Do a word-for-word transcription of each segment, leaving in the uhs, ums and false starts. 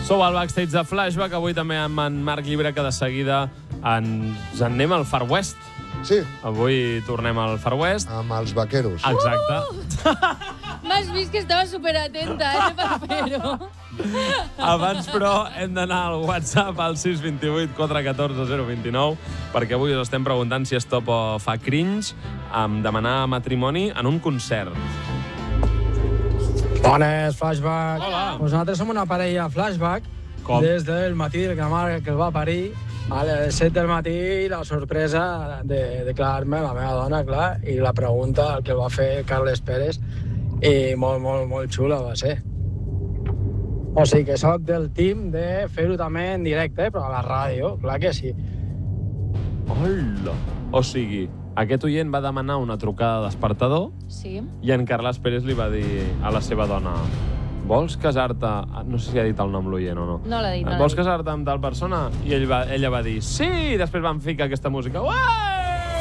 Sou al backstage de Flashback, avui també amb en Marc Llibre, que de seguida ens en anem al Far West. Sí. Avui tornem al Far West. Amb els vaqueros. Exacte. Uh! M'has vist que estava superatenta, eh, per fer-ho. Abans, però, hem d'anar al WhatsApp al sis dos vuit, quatre uno quatre, zero dos nou, perquè avui us estem preguntant si és top o fa cringe amb demanar matrimoni en un concert. Bones, Flashback. Hola. Pues nosaltres som una parella Flashback. Com? Des del matí del que la mare que el va parir, a les set del matí, la sorpresa de declarar-me la meva dona, clar, i la pregunta al que el va fer Carles Pérez, i molt, molt, molt xula va ser. O sigui que soc del team de fer-ho també en directe, però a la ràdio, clar que sí. Hola! O sigui, aquest oient va demanar una trucada de despertador Sí. i en Carles Pérez li va dir a la seva dona: vols casar-te... No sé si ha dit el nom l'oient o no. No l'ha dit, no l'ha Vols dit. casar-te amb tal persona? I ell va, ella va dir sí! I després van ficar aquesta música. Uai!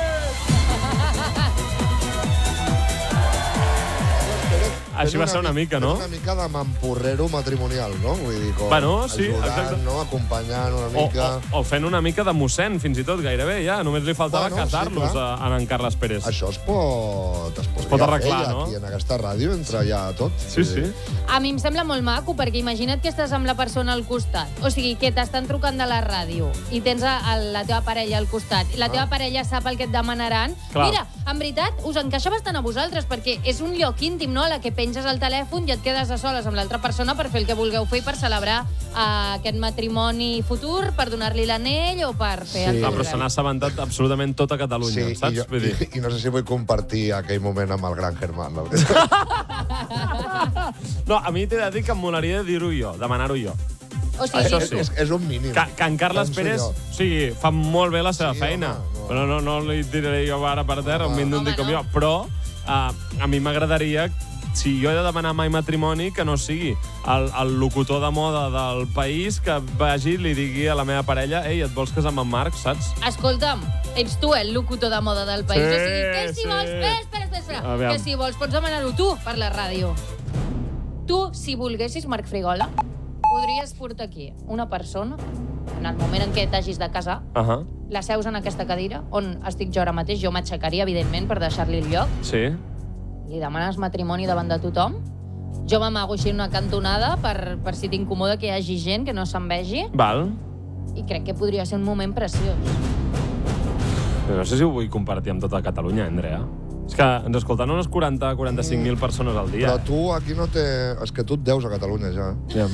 Així va ser una mica, no? Una mica de mamporrero matrimonial, no? Vull dir, com Bueno, sí, ajudant, exacte. no? Acompanyant una O, mica... o, o fent una mica de mossèn, fins i tot, gairebé, ja. Només li faltava Bueno, sí, casar-los clar. a, a en Carles Pérez. Això es pot... Es, Es pot arreglar, fer, no? Aquí en aquesta ràdio entra ja tot. Sí, sí. A mi em sembla molt maco, perquè imagina't que estàs amb la persona al costat. O sigui, que t'estan trucant de la ràdio i tens a, a la teva parella al costat. I la teva Ah. parella sap el que et demanaran. Clar. Mira, en veritat, us encaixa bastant a vosaltres, perquè és un lloc íntim, no?, a la que penges el telèfon i et quedes a soles amb l'altra persona per fer el que vulgueu fer i per celebrar uh, aquest matrimoni futur, per donar-li l'anell o per fer Sí. el Clar, que però se n'ha assabentat absolutament tota Catalunya, Sí, saps? i, jo, Vull dir... i, i no sé si vull compartir aquell moment amb el gran Germán. La veritat. No, a mi t'he de dir que em molaria dir-ho jo, demanar-ho jo. O sigui, Això és, sí. és, és un mínim. Que, que en Carles Penso Pérez, jo. o sigui, fa molt bé la seva Sí, feina. home, no. Però no, no li diré jo ara per terra, Home. un mindundi Home, com no. jo. Però uh, a mi m'agradaria, si jo he de demanar mai matrimoni, que no sigui el, el locutor de moda del país que vagi i li digui a la meva parella: ei, et vols casar amb en Marc, saps? escolta'm, ets tu el locutor de moda del país. Sí, o sigui, que si sí. vols... Espera, espera, espera. Aviam. Que si vols pots demanar-ho tu per la ràdio. Tu, si volguessis, Marc Frigola, podries portar aquí una persona, en el moment en què t'hagis de casar, Uh -huh. la seus en aquesta cadira, on estic jo ara mateix, jo m'aixecaria, evidentment, per deixar-li el lloc, Sí. li demanes matrimoni davant de tothom, jo m'amago així en una cantonada per, per si t'incomoda que hi hagi gent que no se'n vegi, Val. i crec que podria ser un moment preciós. No sé si ho vull compartir amb tota Catalunya, Andrea. És que ens escolten unes quaranta a quaranta-cinc mil persones al dia. Però tu aquí no té... És que tu et deus a Catalunya, ja. Ja.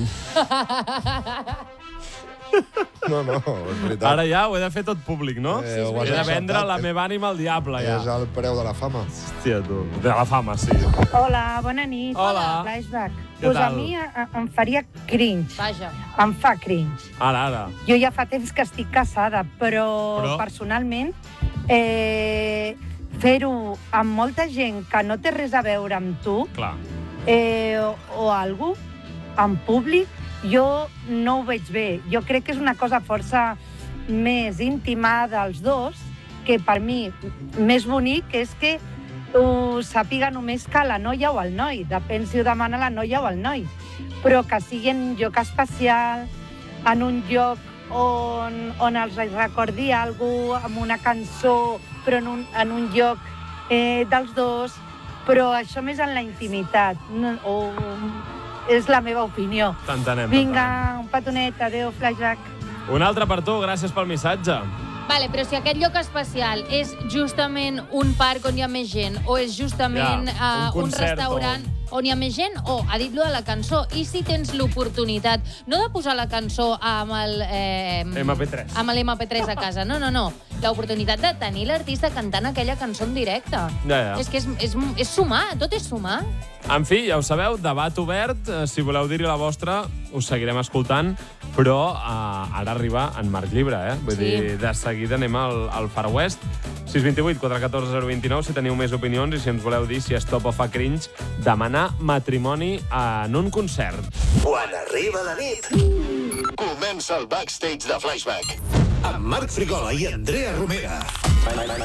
No, no, és veritat. Ara ja ho he de fer tot públic, no? Eh, ho has he de vendre acceptat. la meva ànima al diable, ja. És el preu de la fama. Hòstia, tu. De la fama, sí. Hola, bona nit. Hola. Flashback. Què Pues a tal? mi a, em faria cringe. Vaja. Em fa cringe. Ara, ara. Jo ja fa temps que estic casada, però, Però? personalment eh, fer-ho amb molta gent que no té res a veure amb tu Clar. eh, o, o algú en públic, jo no ho veig bé. Jo crec que és una cosa força més íntima dels dos, que per mi més bonic és que ho sàpiga només que la noia o el noi, depèn si ho demana la noia o el noi, però que sigui en un lloc especial, en un lloc on, on els recordi alguna cosa, amb una cançó, però en un, en un lloc eh, dels dos, però això més en la intimitat, no, o, és la meva opinió. T'entenem. Vinga, un petonet, adéu, Flashback. t'entenem. Un altre per tu, gràcies pel missatge. Vale, però si aquest lloc especial és justament un parc on hi ha més gent, o és justament Ja, un uh, un concert restaurant on hi ha més gent, o ha dit lo de la cançó, i si tens l'oportunitat, no de posar la cançó amb el... Eh, eme pe tres. Amb l'eme pe tres a casa, no, no, no. L'oportunitat de tenir l'artista cantant aquella cançó en directe. Ja, ja. És que és, és, és sumar, tot és sumar. En fi, ja ho sabeu, debat obert. Eh, Si voleu dir-hi la vostra, us seguirem escoltant, però eh, ara arriba en Marc Llibre, eh? Vull Sí. dir, de seguida anem al, al Far West. sis dos vuit, quatre uno quatre, zero dos nou, si teniu més opinions i si ens voleu dir si és top o fa cringe demanar matrimoni en un concert. Quan arriba la nit, comença el backstage de Flashback amb Marc Frigola i Andrea Romera.